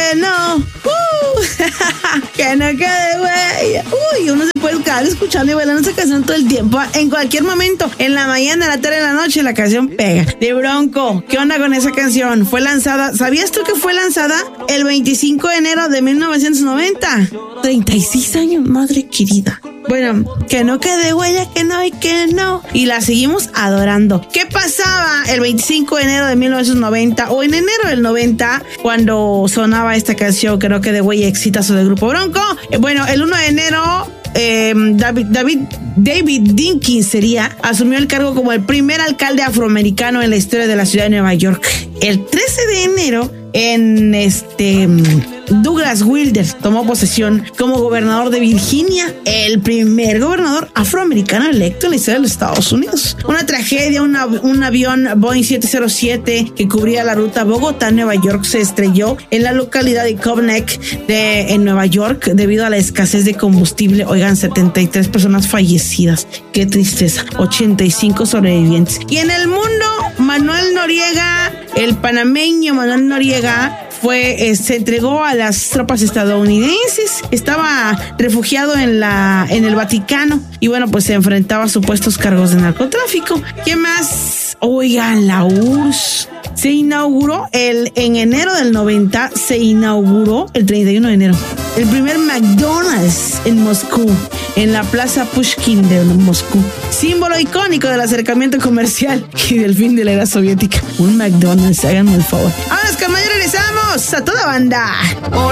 no. Que no quede huella. Uy, uno se puede quedar escuchando y bailando esa canción todo el tiempo. En cualquier momento, en la mañana, en la tarde, en la noche, la canción pega. De Bronco, ¿qué onda con esa canción? Fue lanzada, ¿sabías tú que fue lanzada el 25 de enero de 1990? 36 años, madre querida. Bueno, que no quede huella, que no y que no. Y la seguimos adorando. ¿Qué pasaba el 25 de enero de 1990 o en enero del 90 cuando sonaba esta canción, que no quede huella, exitazo del Grupo Bronco? Bueno, el 1 de enero... David Dinkins asumió el cargo como el primer alcalde afroamericano en la historia de la ciudad de Nueva York. El 13 de enero, Douglas Wilder tomó posesión como gobernador de Virginia, el primer gobernador afroamericano electo en la historia de los Estados Unidos. Una tragedia, un avión Boeing 707 que cubría la ruta Bogotá-Nueva York se estrelló en la localidad de Cove Neck en Nueva York debido a la escasez de combustible. Oigan, 73 personas fallecidas. Qué tristeza. 85 sobrevivientes. Y en el mundo, Manuel Noriega, el panameño Manuel Noriega, se entregó a las tropas estadounidenses. Estaba refugiado en el Vaticano y bueno, pues se enfrentaba a supuestos cargos de narcotráfico. ¿Qué más? Oigan, la URSS se inauguró en enero del 90, se inauguró el 31 de enero el primer McDonald's en Moscú, en la Plaza Pushkin de Moscú, símbolo icónico del acercamiento comercial y del fin de la era soviética. Un McDonald's, háganme el favor. Ahora, que mañana regresamos a toda banda.